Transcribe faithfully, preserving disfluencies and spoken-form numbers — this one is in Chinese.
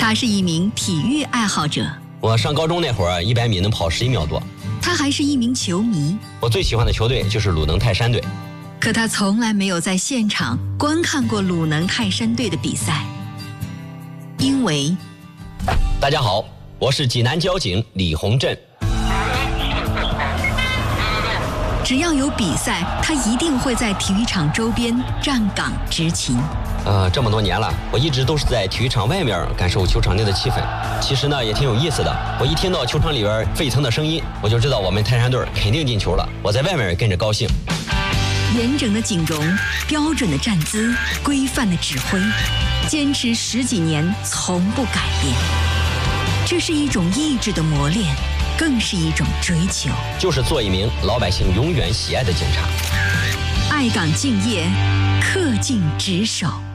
他是一名体育爱好者。 我上高中那会儿，一百米能跑十一秒多。 他还是一名球迷。 我最喜欢的球队就是鲁能泰山队。 可他从来没有在现场观看过鲁能泰山队的比赛，因为…… 大家好，我是济南交警李洪振。 只要有比赛，他一定会在体育场周边站岗执勤。 呃，这么多年了，我一直都是在体育场外面感受球场内的气氛。其实呢，也挺有意思的。我一听到球场里边沸腾的声音，我就知道我们泰山队肯定进球了。我在外面跟着高兴。 严整的警容，标准的站姿，规范的指挥，坚持十几年，从不改变。这是一种意志的磨练，更是一种追求。 就是做一名老百姓永远喜爱的警察。 爱岗敬业，恪尽职守。